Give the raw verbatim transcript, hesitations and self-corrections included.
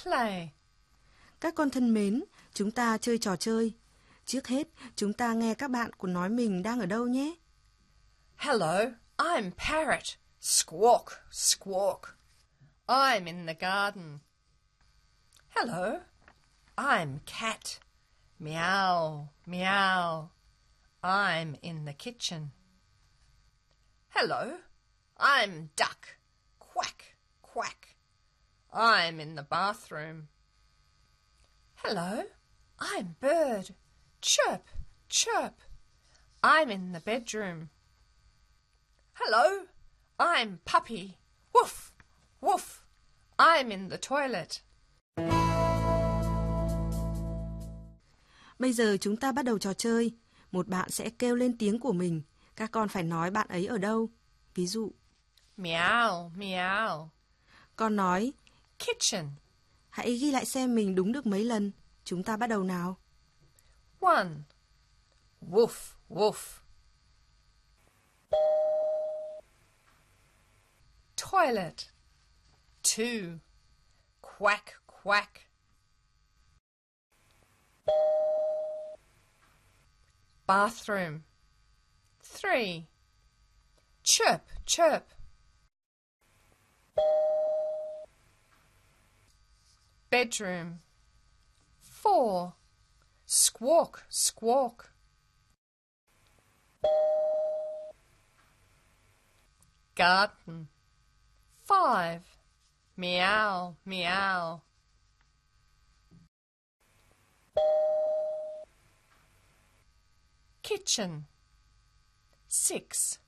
play. Các con thân mến, chúng ta chơi trò chơi. Trước hết, chúng ta nghe các bạn của nói mình đang ở đâu nhé. Hello, I'm Parrot. Squawk, squawk. I'm in the garden. Hello, I'm Cat. Meow, meow. I'm in the kitchen. Hello, I'm Duck. Quack, quack. I'm in the bathroom. Hello, I'm Bird. Chirp, chirp. I'm in the bedroom. Hello, I'm Puppy. Woof, woof. I'm in the toilet. Bây giờ chúng ta bắt đầu trò chơi. Một bạn sẽ kêu lên tiếng của mình. Các con phải nói bạn ấy ở đâu. Ví dụ, Meow, meow. con nói, Kitchen. hãy ghi lại xem mình đúng được mấy lần. Chúng ta bắt đầu nào. One. Woof, woof. Toilet. Two. Quack, quack. Bathroom. Three. Chirp, chirp. Bedroom. Four. Squawk, squawk. Garden. Five. Meow, meow. Kitchen. Six.